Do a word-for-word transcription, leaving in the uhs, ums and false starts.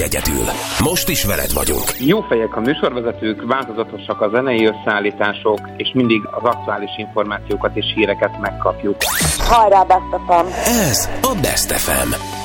egyedül. Most is veled vagyunk. Jó fejek a műsorvezetők, változatosak a zenei összeállítások, és mindig az aktuális információkat és híreket megkapjuk. Hajrá, Best ef em! Ez a Best ef em.